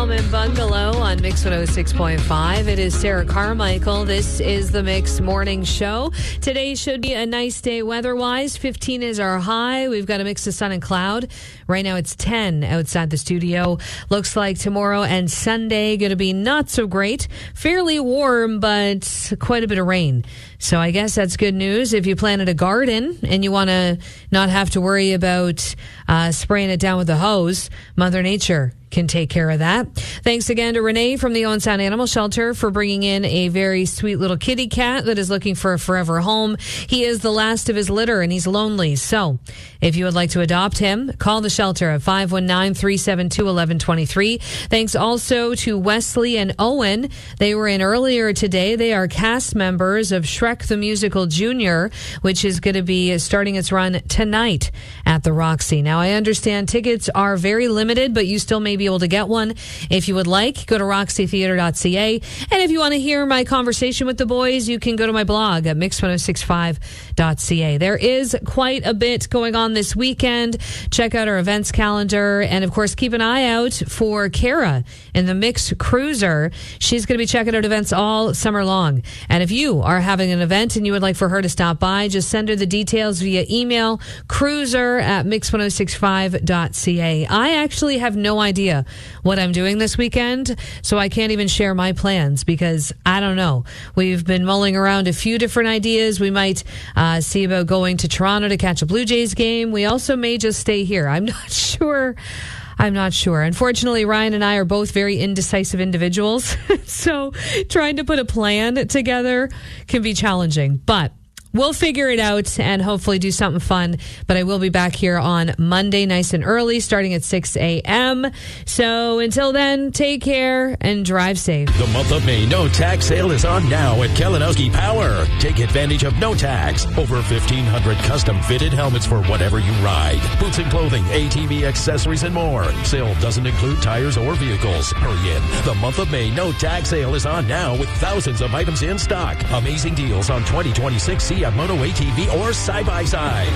Bellman Bungalow on Mix 106.5. It is Sarah Carmichael. This is the Mix Morning Show. Today should be a nice day weather-wise. 15 is our high. We've got a mix of sun and cloud. Right now it's 10 outside the studio. Looks like tomorrow and Sunday going to be not so great. Fairly warm, but quite a bit of rain. So I guess that's good news if you planted a garden and you want to not have to worry about spraying it down with a hose. Mother Nature can take care of that. Thanks again to Renee from the Owen Sound Animal Shelter for bringing in a very sweet little kitty cat that is looking for a forever home. He is the last of his litter and he's lonely. So if you would like to adopt him, call the shelter at 519-372-1123. Thanks also to Wesley and Owen. They were in earlier today. They are cast members of Shrek the Musical Junior, which is going to be starting its run tonight at the Roxy. Now, I understand tickets are very limited, but you still may be able to get one if you would like. Go to roxytheater.ca. And if you want to hear my conversation with the boys, you can go to my blog at mix1065.ca. There is quite a bit going on this weekend. Check out our events calendar. And of course, keep an eye out for Kara in the Mix Cruiser. She's going to be checking out events all summer long. And if you are having an event and you would like for her to stop by, just send her the details via email, cruiser@mix1065.ca. I actually have no idea what I'm doing this weekend, so I can't even share my plans because I don't know. We've been mulling around a few different ideas. We might see about going to Toronto to catch a Blue Jays game. We also may just stay here. I'm not sure. Unfortunately, Ryan and I are both very indecisive individuals, so trying to put a plan together can be challenging, but we'll figure it out and hopefully do something fun. But I will be back here on Monday nice and early, starting at 6 a.m. So until then, take care and drive safe. The month of May no tax sale is on now at Kalinowski Power. Take advantage of no tax. Over 1,500 custom fitted helmets for whatever you ride. Boots and clothing, ATV accessories, and more. Sale doesn't include tires or vehicles. Hurry in. The month of May no tax sale is on now with thousands of items in stock. Amazing deals on 2026 Sea Moto ATV or side-by-side.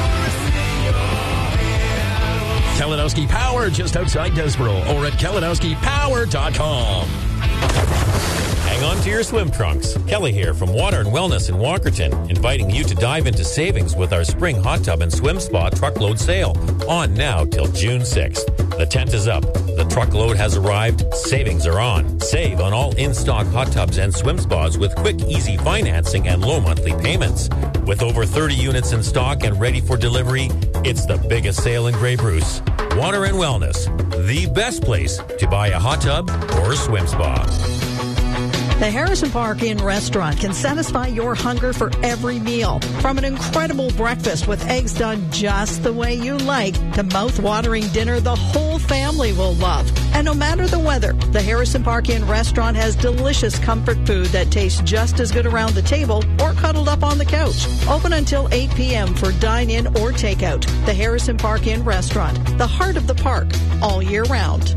Kalinowski Power just outside Desborough or at kalinowskipower.com. Hang on to your swim trunks. Kelly here from Water and Wellness in Walkerton, inviting you to dive into savings with our spring hot tub and swim spa truckload sale. On now till June 6th. The tent is up. The truckload has arrived. Savings are on. Save on all in-stock hot tubs and swim spas with quick, easy financing and low monthly payments. With over 30 units in stock and ready for delivery, it's the biggest sale in Grey Bruce. Water and Wellness, the best place to buy a hot tub or a swim spa. The Harrison Park Inn restaurant can satisfy your hunger for every meal. From an incredible breakfast with eggs done just the way you like to mouth-watering dinner the whole family will love. And no matter the weather, the Harrison Park Inn restaurant has delicious comfort food that tastes just as good around the table or cuddled up on the couch. Open until 8 p.m. for dine-in or takeout. The Harrison Park Inn restaurant, the heart of the park, all year round.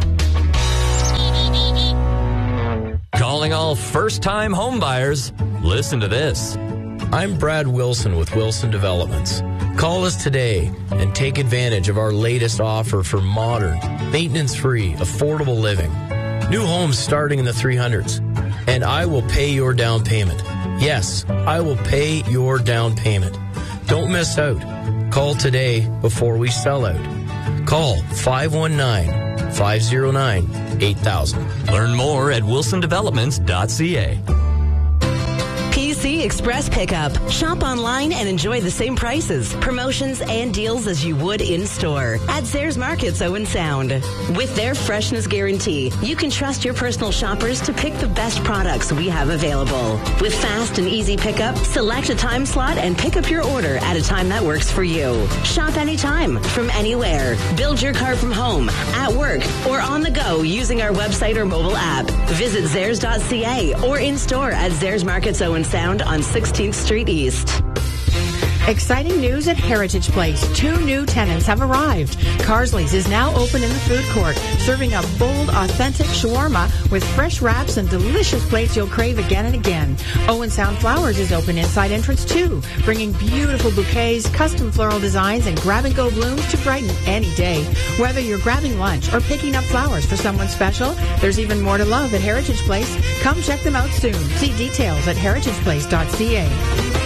Calling all first-time home buyers. Listen to this. I'm Brad Wilson with Wilson Developments. Call us today and take advantage of our latest offer for modern, maintenance-free, affordable living. New homes starting in the 300s. And I will pay your down payment. Yes, I will pay your down payment. Don't miss out. Call today before we sell out. Call 519-509-8000. Learn more at wilsondevelopments.ca. PC Express Pickup. Shop online and enjoy the same prices, promotions, and deals as you would in-store at Zayres Markets Owen Sound. With their freshness guarantee, you can trust your personal shoppers to pick the best products we have available. With fast and easy pickup, select a time slot and pick up your order at a time that works for you. Shop anytime, from anywhere. Build your car from home, at work, or on the go using our website or mobile app. Visit Zayres.ca or in-store at Zayres Markets Owen Sound on 16th Street East. Exciting news at Heritage Place. 2 new tenants have arrived. Carsley's is now open in the food court, serving a bold, authentic shawarma with fresh wraps and delicious plates you'll crave again and again. Owen Sound Flowers is open inside entrance too, bringing beautiful bouquets, custom floral designs, and grab-and-go blooms to brighten any day. Whether you're grabbing lunch or picking up flowers for someone special, there's even more to love at Heritage Place. Come check them out soon. See details at heritageplace.ca.